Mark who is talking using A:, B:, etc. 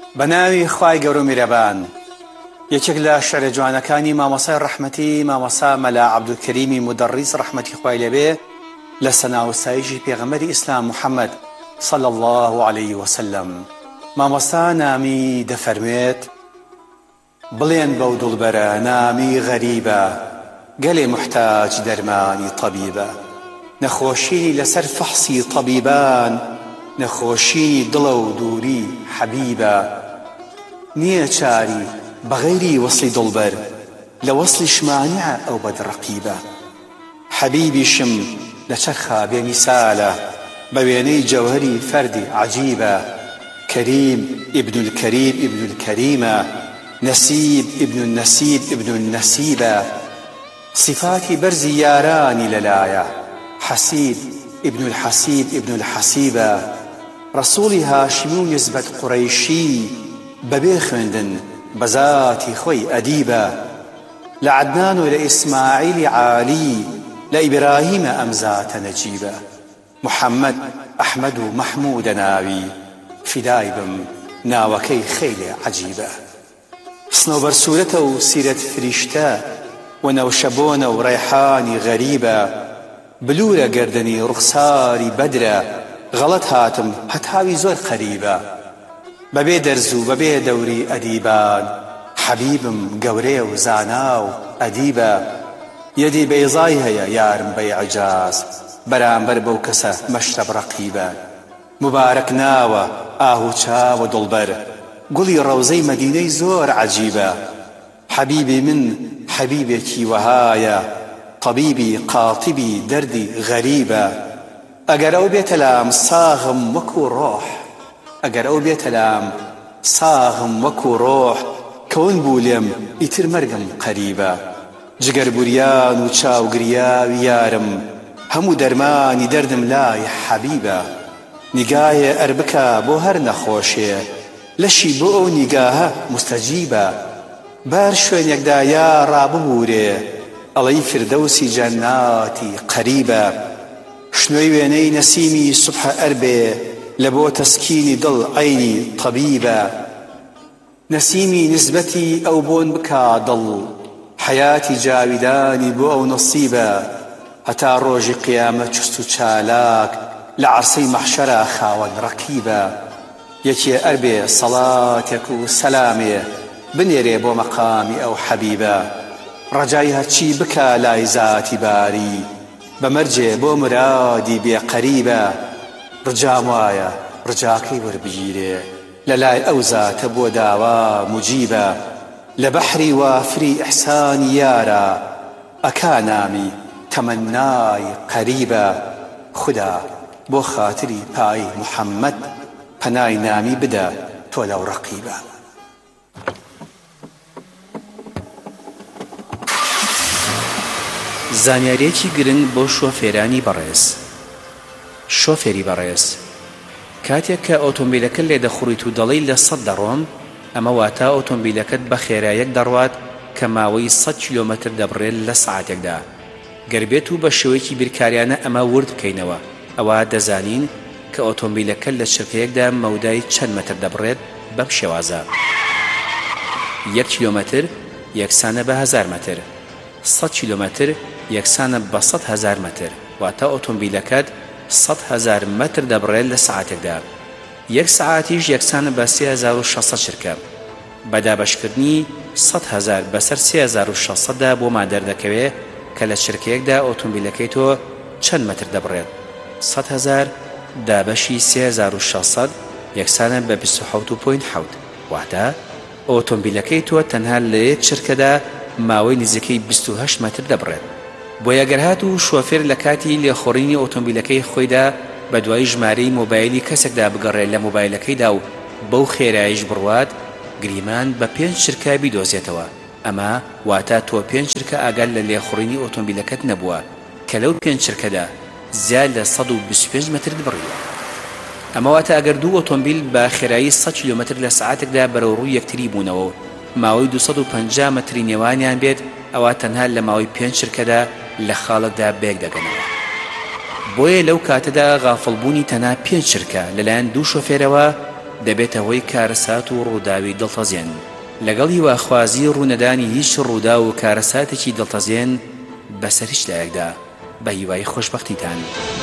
A: بەناوی خوای گەورە و میرەبان یەکێک لە شێعرە جوانەکانی مامۆسای ڕەحمەتی مامۆسا مەلا عەبدولکەریمی مودەڕیس ڕەحمەتی خوای لێبێ لە سەناوسایشی پێغەمبەری ئیسلام محەممەد صلی الله عليه وسلم مامۆستا نامی دەفەرمێت بڵێن بەو دڵبەرە نامی غەریبە گەلێ محتاج دەرمانی طەبیبە نەخۆشینی لەسەر فەحسی طەبیبان نەخۆشینی دڵە و دووری حەبیبە نییە چاری بەغەیری وەسڵی دڵبەر لە وەسڵیش مانیعە ئەو بەدڕەقیبە حەبیبیشم لە چەرخا بێمیسالە بە وێنەی جەوهەری فەردی عەجیبە کەریم ئیبن الکەریم ئیبن الکەریمە نەسیب ئیبن النەسیب ئیبن النەسیبە صفاتی بەرزی یارانی لەلایە حەسیب ئیبن الحەسیب ئیبن الحەسیبە ڕەسوڵی هاشمی و نزبەت قوڕەیشی بەبێ خوێندن بەذاتی خۆی ئەدیبە لە عەدنان و لە ئیسماعیلی عالی لە ئیبراهیمە ئەمزاتە نەجیبە محەممەد ئەحمەد و مەحموودە ناوی فیدای بم ناوەکەی خەیلێ عەجیبە سنۆبەر سوورەتە و سیرەت فریشتە و نەوشەبۆنە و ڕەیحانی غەریبە بلورە گەردەنی ڕوخساری بەدرە غەڵەت هاتم هەتاوی زۆر قەریبە بەبێ دەرز و بەبێ دەوری ئەدیبان حەبیبم گەورەیە و زانا و ئەدیبە یەدی بەیضای هەیە یارم بەی عەجاز بەرامبەر بەو کەسە مەشرەب ڕەقیبە مبارەک ناوە ئاهو چاوە دڵبەر گوڵی ڕەوزەی مەدینەی زۆر عەجیبە حەبیبی من حەبیبێکی وەهایە طەبیبی قاتیبی دەردی غەریبە ئەگەر ئەو بێتە لام ساغم وەکو ڕۆح ئەگەر ئەو بێتە لام ساغم وەکو ڕۆح کەون بوو لێم ئیتر مەرگم قەریبە جگەربوریان و چاوگریاوی یارم هەموو دەرمانی دەردم لای حەبیبە نیگایە ئەر بکە بۆ هەر نەخۆشێ لەشی بۆ ئەو نیگاهە مستەجیبە بەر شوێنێکدا یا ڕاببوورێ ئەڵەی فردەوسی جەناتی قەریبە شنوێی وێنەی نەسیمی سوبحە ئەربێ لە بۆ تەسکینی دڵ عەینی طەبیبە نەسیمی نسبەتی ئەو بۆن بکا دڵ حەیاتی جاویدانی بۆ ئەو نەسیبە هەتا ڕۆژی قیامەت چست و چالاک لە عەرسەی مەحشەرە خاوەن ڕەقیبە یەکێ ئەربێ سەڵاتێک و سەلامێ بنێرێ بۆ مەقامی ئەو حەبیبە ڕەجای هەرچی بکە لای زاتی باری بەمەرجێ بۆ مرادی بێقەریبە ڕجام وایە ڕجاکەی وەربگیرێ لە لای ئەو زاتە بۆ داوا موجیبە لە بەحری وافری ئیحسانی یارە ئەکا نامی تەمەنای قەریبە خوددا بۆ خاتری پای محەممەد پەنای نامی بدە تۆ لەو ڕەقیبە
B: زانیاریەکی گرنگ بۆ شۆفێرانی بەڕێز شۆفێری بەڕێز کاتێک کە ئۆتۆمبیلەکە لێ دەخوڕیت و دەڵێی لە 100 دەڕۆم ئەمە واتە ئۆتۆمبیلەکەت بە خێراییەک دەڕوات کە ماوەی 100 کیلۆمەتر دەبڕێت لە سەعاتێکدا گەربێت و بە شێوەیەکی بیرکاریانە ئەمە ورد بکەینەوە ئەوە دەزانین کە ئۆتۆمبیلەکە لە چرکەیەکدا مەودای چەند مەتر دەبڕێت بەم شێوازە 1 کیلۆمەتر یەکسانە بە 1000 مەتر 100 کیلۆمەتر یەکسانە بە 100,000 مەتر واتە ئۆتۆمبیلەکەت 100,000 مەتر دەبڕێت لە سەعاتێکدا 1 سەعاتیش یەکسانە بە 3600 چرکە بەدابەشکردنی 100,000 بەسەر 3600دا بۆمان دەردەکەوێت کە لە چرکەیەکدا ئۆتۆمبیلەکەی تۆ چەند مەتر دەبڕێت 100,000 دابەشی 3600 یەکسانە بە 27.7 واتە ئۆتۆمبیلەکەی تۆ تەنها لە یەک چرکەدا ماوەی نزیکەی 28 مەتر دەبڕێت بۆ یەگەرهات و شۆفێر لە کاتی لێخۆڕینی ئۆتۆمبیلەکەی خۆیدا بە دوای ژمارەی مۆبایلی کەسێکدا بگەڕێت لە مۆبایلەکەیدا و بەو خێراییش بڕوات گریمان بە 5 چرکە بیدۆزێتەوە ئەمە واتە تۆ 5 چرکە ئاگال لە لێخۆڕینی ئۆتۆمبیلەکەت نەبووە کە لەو 5 چرکەدا زیاد لە 125 مەتر بڕیوە ئەمە واتە ئەگەر دوو ئۆتۆمبیل بە خێرایی 100 کیلۆمەتر لە سەعاتێکدا بەرەو ڕووی یەکتری بوونەوە ماوەی 250 مەتری نێوانیان بێت ئەوە تەنها لە ماوەی 5 چرکەدا لە خاڵکدا بێک دەگەنەوە بۆیە لەو کاتەدا غافڵبوونی تەنها 5 چرکە لەلایەن دوو شۆفێرەوە دەبێتە هۆی کارەسات و ڕووداوی دڵتەزێن. لەگەڵ هیواخوازی ڕوونەدانی هیچ ڕوودا و کارەساتێکی دڵتەزێن بەسەر هیچ لایەکدا بە هیوای خۆشبەختیتان.